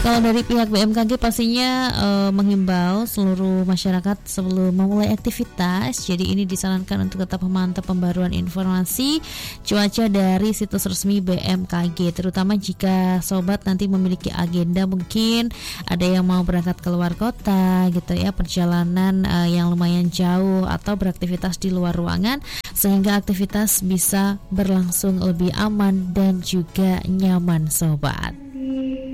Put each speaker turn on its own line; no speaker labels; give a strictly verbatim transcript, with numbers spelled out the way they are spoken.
Kalau dari pihak B M K G pastinya uh, menghimbau seluruh masyarakat sebelum memulai aktivitas. Jadi ini disarankan untuk tetap memantau pembaruan informasi cuaca dari situs resmi B M K G, terutama jika sobat nanti memiliki agenda, mungkin ada yang mau berangkat ke luar kota gitu ya, perjalanan uh, yang lumayan jauh atau beraktivitas di luar ruangan, sehingga aktivitas bisa berlangsung lebih aman dan juga nyaman sobat.